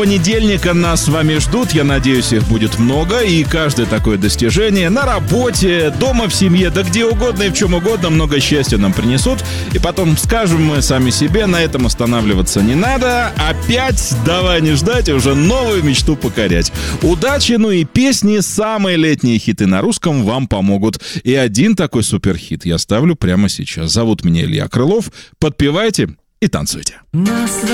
Понедельника нас с вами ждут, я надеюсь, их будет много, и каждое такое достижение на работе, дома в семье, да где угодно и в чем угодно много счастья нам принесут. И потом скажем мы сами себе, на этом останавливаться не надо, опять давай не ждать, уже новую мечту покорять. Удачи, ну и песни, самые летние хиты на русском вам помогут. И один такой суперхит я ставлю прямо сейчас. Зовут меня Илья Крылов, подпевайте и танцуйте.